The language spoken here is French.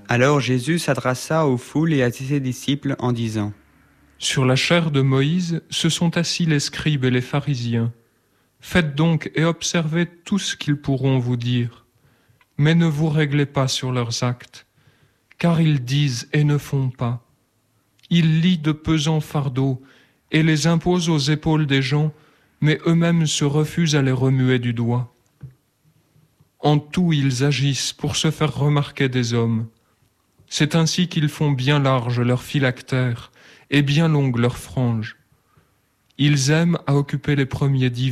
Alors Jésus s'adressa aux foules et à ses disciples en disant : Sur la chair de Moïse se sont assis les scribes et les pharisiens. Faites donc et observez tout ce qu'ils pourront vous dire, mais ne vous réglez pas sur leurs actes, car ils disent et ne font pas. Ils lient de pesants fardeaux et les imposent aux épaules des gens, mais eux-mêmes se refusent à les remuer du doigt. En tout, ils agissent pour se faire remarquer des hommes. C'est ainsi qu'ils font bien large leurs phylactères et bien longues leurs franges. Ils aiment à occuper les premiers divans